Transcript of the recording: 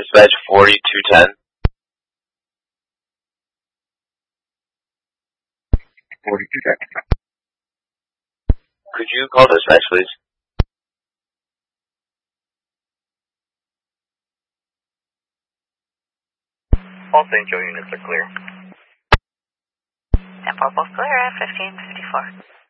Dispatch 4210. 4210. Could you call dispatch, please? All St. Joe units are clear. 10-4 both clear at 1554.